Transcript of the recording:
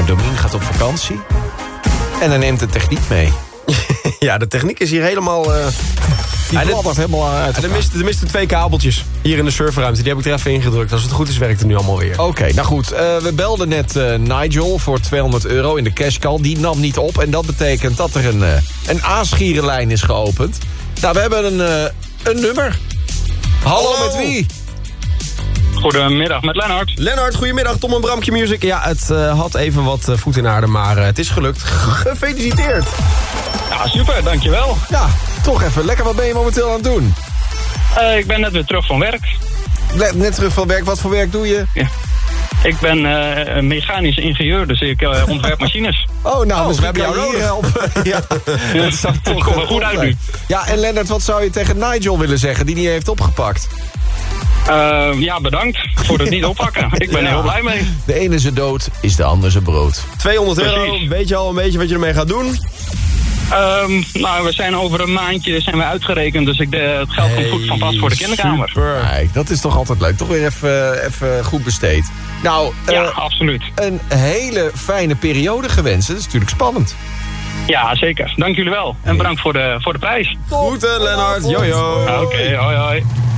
Nou, Domien gaat op vakantie. En hij neemt de techniek mee. Ja, de techniek is hier helemaal... Die bladdert helemaal uit. Er misten 2 kabeltjes hier in de serverruimte. Die heb ik er even ingedrukt. Als het goed is, werkt het nu allemaal weer. Oké, nou goed. We belden net Nigel voor €200 in de cashcall. Die nam niet op. En dat betekent dat er een aanschierenlijn is geopend. Nou, we hebben een nummer. Hallo, met wie? Goedemiddag, met Lennart. Lennart, goedemiddag. Tom en Bramkje Music. Ja, het had even wat voet in aarde, maar het is gelukt. Gefeliciteerd. Ja, super, dankjewel. Ja, toch even. Lekker, wat ben je momenteel aan het doen? Ik ben net weer terug van werk. Net terug van werk. Wat voor werk doe je? Ja. Ik ben mechanisch ingenieur, dus ik ontwerp machines. Oh, nou, dus we hebben jou nodig. helpen. Ja, dat zou Het komt wel goed uit nu. Ja, en Lennart, wat zou je tegen Nigel willen zeggen, die niet heeft opgepakt? Ja, bedankt voor het niet oppakken. Ik ben er heel blij mee. De ene zijn dood, is de ander zijn brood. €200. Precies. Weet je al een beetje wat je ermee gaat doen? Nou, we zijn over een maandje zijn we uitgerekend, dus het geld komt goed van pas voor de kinderkamer. Super. Kijk, dat is toch altijd leuk. Toch weer even goed besteed. Nou, Ja, absoluut. een hele fijne periode gewenst. Dat is natuurlijk spannend. Ja, zeker. Dank jullie wel. En bedankt voor de prijs. Goed, Lennart. Jojo. Oké, hoi hoi.